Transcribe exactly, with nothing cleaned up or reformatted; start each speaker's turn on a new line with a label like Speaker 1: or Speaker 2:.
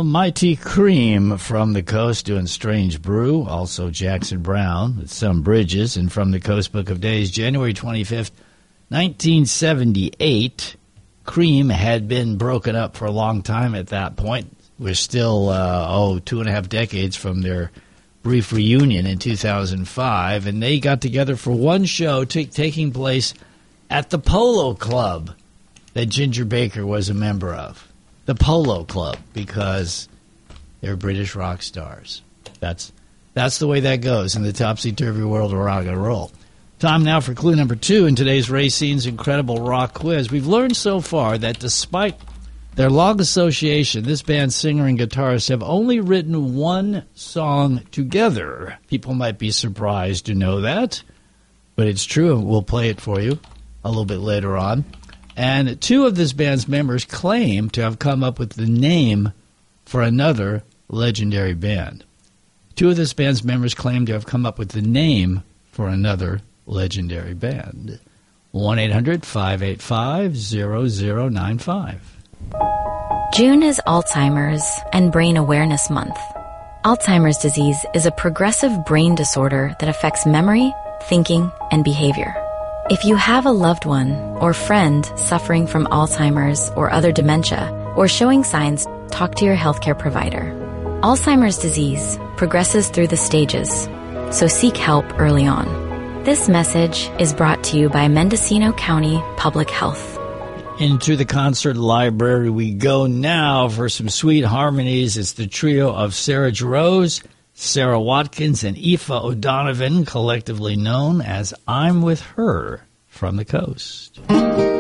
Speaker 1: Well, Mighty Cream from the Coast doing Strange Brew. Also Jackson Browne with Some Bridges. And from the Coast Book of Days, January twenty-fifth, nineteen seventy-eight. Cream had been broken up for a long time at that point. We're still, uh, oh, two and a half decades from their brief reunion in two thousand five. And they got together for one show t- taking place at the Polo Club that Ginger Baker was a member of. The Polo Club, because they're British rock stars. That's that's the way that goes in the topsy-turvy world of rock and roll. Time now for clue number two in today's Racine's Incredible Rock Quiz. We've learned so far that despite their long association, this band's singer and guitarist have only written one song together. People might be surprised to know that, but it's true, and we'll play it for you a little bit later on. And two of this band's members claim to have come up with the name for another legendary band. Two of this band's members claim to have come up with the name for another legendary band. one eight hundred five eight five zero zero nine five.
Speaker 2: June is Alzheimer's and Brain Awareness Month. Alzheimer's disease is a progressive brain disorder that affects memory, thinking, and behavior. If you have a loved one or friend suffering from Alzheimer's or other dementia or showing signs, talk to your healthcare provider. Alzheimer's disease progresses through the stages, so seek help early on. This message is brought to you by Mendocino County Public Health.
Speaker 1: Into the concert library we go now for some sweet harmonies. It's the trio of Sarah Jarosz, Sarah Watkins, and Aoife O'Donovan, collectively known as I'm With Her from the Coast.